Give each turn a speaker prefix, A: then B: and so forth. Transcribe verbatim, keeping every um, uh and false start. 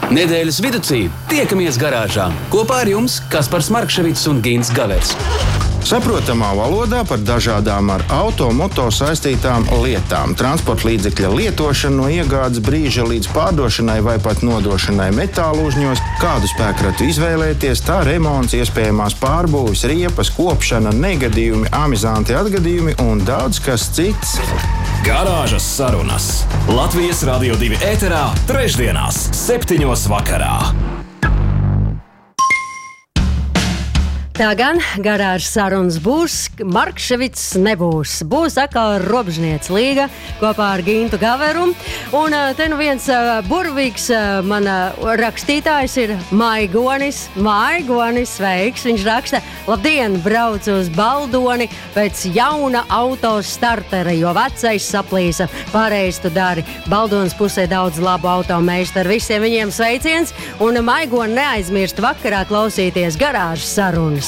A: Nedēļas viducī tiekamies garāžā. Kopā ar jums Kaspars Markševits un Gints Gavers.
B: Saprotamā valodā par dažādām ar auto, moto saistītām lietām. Transporta līdzekļa lietošana no iegādes brīža līdz pārdošanai vai pat nodošanai metālu uzņos, kādu spēkratu izvēlēties, tā remonts, iespējamās pārbūves, riepas, kopšana, negadījumi, amizanti atgadījumi un daudz kas cits.
C: Garāžas sarunas Latvijas Radio divi ēterā trešdienās septiņos vakarā.
D: Tā gan garāžas sarunas būs, Markševits nebūs. Būs atkal Robežniece līga kopā ar Gintu Gaveru. Un te nu viens burvīgs mana rakstītājs ir Maigonis. Maigonis, sveiks! Viņš raksta: labdien, braucu uz Baldoni pēc jauna auto startera, jo vecais saplīsa. Pareizi tu dari. Baldonas pusē daudz labu automeistaru. Visiem viņiem sveiciens. Un Maigoni neaizmirst vakarā klausīties garāžas sarunas.